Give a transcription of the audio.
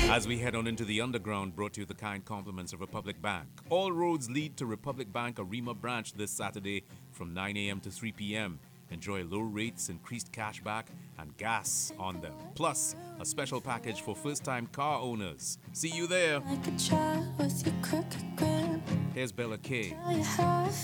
As we head on into the underground, brought to you the kind compliments of Republic Bank. All roads lead to Republic Bank Arima branch this Saturday from 9 a.m. to 3 p.m. Enjoy low rates, increased cashback, and gas on them. Plus, a special package for first-time car owners. See you there. Like a child with your crooked grin. Here's Bella K. Tell you how I